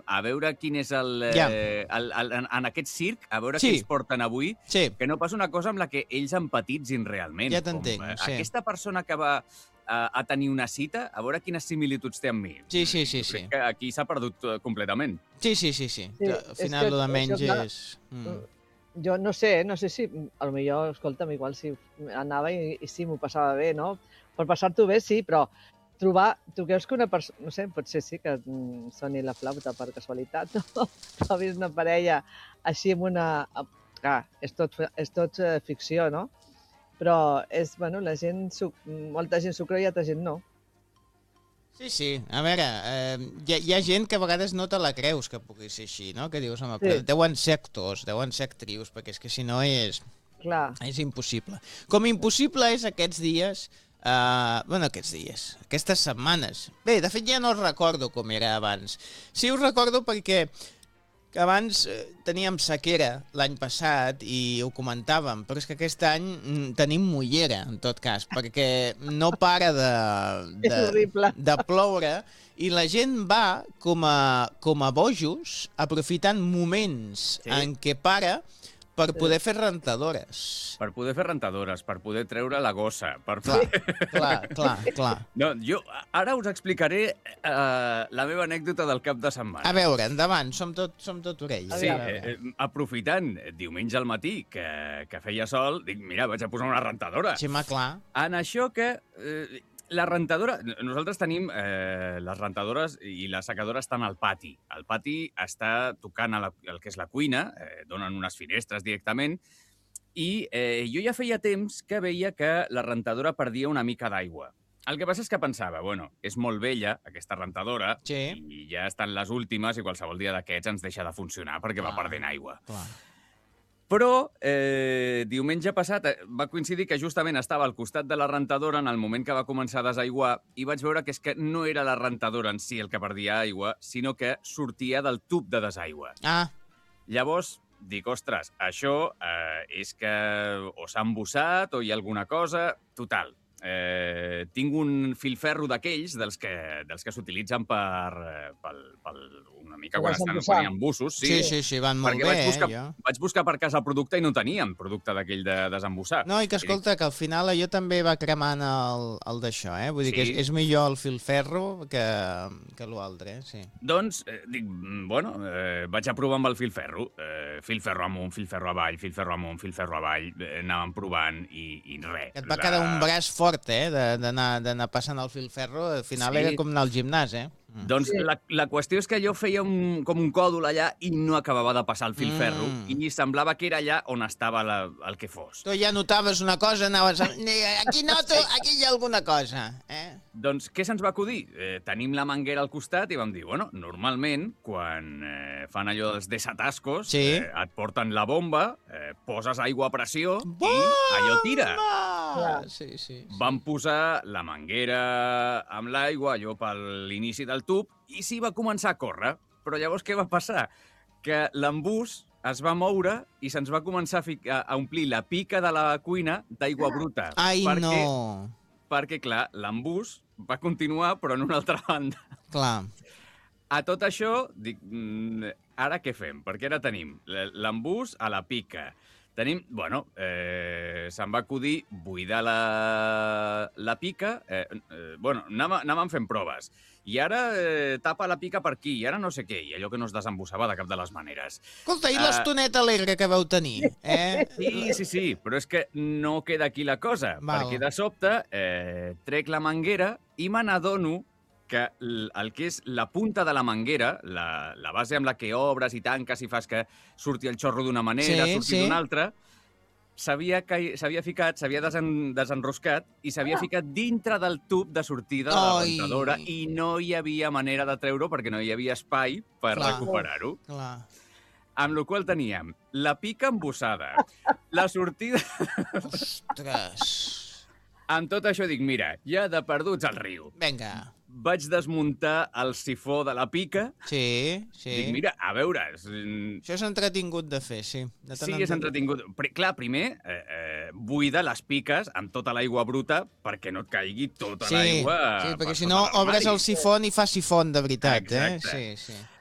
a veure quin és en aquest circ, a veure Sí. què ens porten avui, Sí. que no passa una cosa amb la que ells empatitzin realment. Ja t'entenc, sí. Aquesta persona que va a tenir una cita, a veure quines similituds té amb mi. Sí. Jo crec que aquí s'ha perdut completament. Sí. Sí, Al final, és el de que menys això, és... Jo no sé si, potser, escolta'm, igual si anava i sí, m'ho passava bé, no? Per passar-t'ho bé, sí, però tu creus que una persona, no sé, potser sí que soni la flauta per casualitat, no? Trobis una parella així amb una... Clar, és tot ficció, no? Però la gent, molta gent s'ho creu i altra gent no. Sí. A veure, hi ha gent que a vegades no te la creus que pugui ser així, no? Que dius, home, Sí. deuen ser actors, deuen ser actrius, perquè és que si no és impossible. Com impossible és aquests dies, aquestes setmanes. Bé, de fet ja no recordo com era abans. Sí, ho recordo perquè abans teníem sequera l'any passat i ho comentàvem, però és que aquest any tenim mullera, en tot cas, perquè no para de ploure i la gent va com a bojos aprofitant moments en què para per poder fer rentadores. Per poder fer rentadores, per poder treure la gossa. Clar. No, jo ara us explicaré la meva anècdota del cap de setmana. A veure, endavant, som tot orelles. Sí, aprofitant diumenge al matí que feia sol, dic, mira, vaig a posar una rentadora. Sí, clar. En això que... La rentadora... Nosaltres tenim les rentadores i la secadora estan al pati. El pati està tocant el que és la cuina, donen unes finestres directament, i jo ja feia temps que veia que la rentadora perdia una mica d'aigua. El que passa és que pensava, bueno, és molt vella, aquesta rentadora, i ja estan les últimes i qualsevol dia d'aquests ens deixa de funcionar perquè va perdent aigua. Però diumenge passat va coincidir que justament estava al costat de la rentadora en el moment que va començar a desaiguar i vaig veure que és que no era la rentadora en si el que perdia aigua, sinó que sortia del tub de desaigua. Llavors, dic, ostres, això és que o s'ha embussat o hi ha alguna cosa... Total, tinc un filferro d'aquells dels que s'utilitzen per una mica quan estan en embussos. Sí, van molt bé. Vaig buscar per casa el producte i no teníem producte d'aquell de desembussar. No, i que escolta, que al final allò també va cremant el d'això, Vull dir que és millor el filferro que l'altre, sí. Doncs, dic, bueno, vaig a provar amb el filferro. Filferro amunt, filferro avall, filferro amunt, filferro avall. Anàvem provant i res. Et va quedar un braç fort, d'anar passant el filferro. Al final era com anar al gimnàs, Doncs la qüestió és que jo feia com un còdol allà i no acabava de passar el filferro i semblava que era allà on estava el que fos. Tu ja notaves una cosa, anaves a... Aquí noto, aquí hi ha alguna cosa. Doncs què se'ns va acudir? Tenim la manguera al costat i vam dir, bueno, normalment, quan fan allò dels desatascos, et porten la bomba, poses aigua a pressió i allò tira. Sí. Vam posar la manguera amb l'aigua, allò per l'inici del tub, i sí, va començar a córrer. Però llavors què va passar? Que l'embús es va moure i se'ns va començar a omplir la pica de la cuina d'aigua bruta. No! Perquè, clar, l'embús va continuar, però en una altra banda. Clar. A tot això, dic, ara què fem? Perquè ara tenim l'embús a la pica. Tenim, bueno, se'm va acudir buidar la pica. Bueno, anàvem fent proves. I ara tapa la pica per aquí, i ara no sé què, i allò que no es desembussava de cap de les maneres. Escolta, i l'estoneta alegre que vau tenir? Sí, però és que no queda aquí la cosa, perquè de sobte trec la manguera i me n'adono que el que és la punta de la manguera, la base amb la que obres i tanques i fas que surti el xorro d'una manera, surti d'una altra, s'havia ficat, s'havia desenroscat i s'havia ficat dintre del tub de sortida de la rentadora i no hi havia manera de treure-ho perquè no hi havia espai per recuperar-ho. Amb la qual teníem la pica embussada, la sortida... Ostres! Amb tot això dic, mira, ja de perduts al riu. Vinga. Vaig desmuntar el sifó de la pica. Sí. Dic, mira, a veure... Això és entretingut de fer, sí. Sí, és entretingut. Clar, primer, buida les piques amb tota l'aigua bruta perquè no et caigui tota l'aigua... Sí, perquè si no obres el sifó i fa sifó de veritat, Exacte. Sí.